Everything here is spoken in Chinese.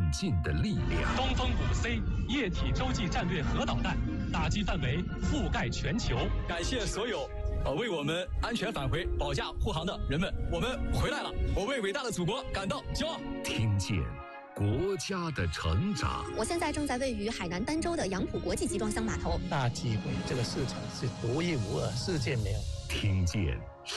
进的力量。 东风5C 液体洲际战略核导弹，打击范围覆盖全球。 感谢所有为我们安全返回、保驾护航的人们，我们回来了，我为伟大的祖国感到骄傲。 听见国家的成长。 我现在正在位于海南儋州的杨浦国际集装箱码头。 大机会，这个市场是独一无二，世界没有。 听见